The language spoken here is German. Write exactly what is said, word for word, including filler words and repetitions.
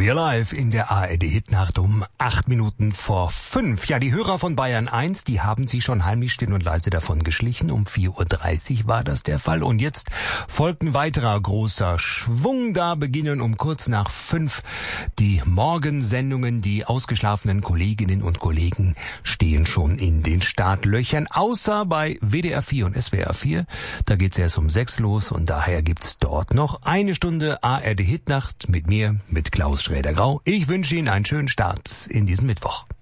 Wir live in der A R D-Hitnacht um acht Minuten vor fünf. Ja, die Hörer von Bayern eins, die haben sich schon heimlich still und leise davon geschlichen. Um vier Uhr dreißig war das der Fall. Und jetzt folgt ein weiterer großer Schwung. Da beginnen um kurz nach fünf die Morgensendungen. Die ausgeschlafenen Kolleginnen und Kollegen stehen schon in den Startlöchern. Außer bei W D R vier und S W R vier. Da geht's erst um sechs los und daher gibt's dort noch eine Stunde A R D-Hitnacht mit mir, mit Klaus Schräder-Grau. Ich wünsche Ihnen einen schönen Start in diesen Mittwoch.